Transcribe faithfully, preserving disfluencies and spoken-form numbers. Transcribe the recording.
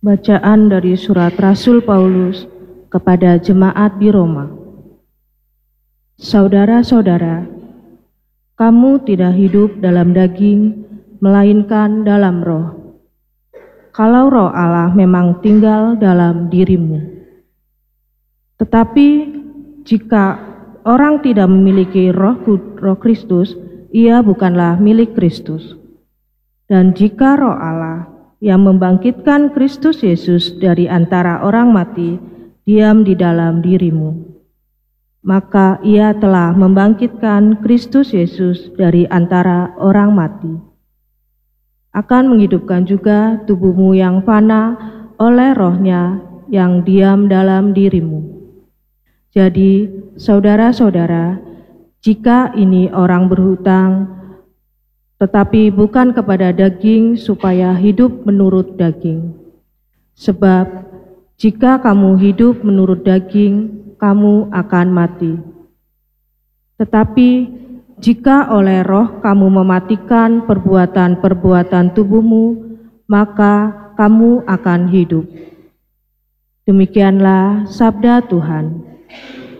Bacaan dari surat Rasul Paulus kepada jemaat di Roma. Saudara-saudara, kamu tidak hidup dalam daging, melainkan dalam roh. Kalau roh Allah memang tinggal dalam dirimu. Tetapi jika orang tidak memiliki roh, roh Kristus, ia bukanlah milik Kristus. Dan jika roh Allah yang membangkitkan Kristus Yesus dari antara orang mati diam di dalam dirimu, maka ia telah membangkitkan Kristus Yesus dari antara orang mati, akan menghidupkan juga tubuhmu yang fana oleh rohnya yang diam dalam dirimu. Jadi, saudara-saudara, jika ini orang berhutang, tetapi bukan kepada daging supaya hidup menurut daging. Sebab jika kamu hidup menurut daging, kamu akan mati. Tetapi jika oleh roh kamu mematikan perbuatan-perbuatan tubuhmu, maka kamu akan hidup. Demikianlah sabda Tuhan.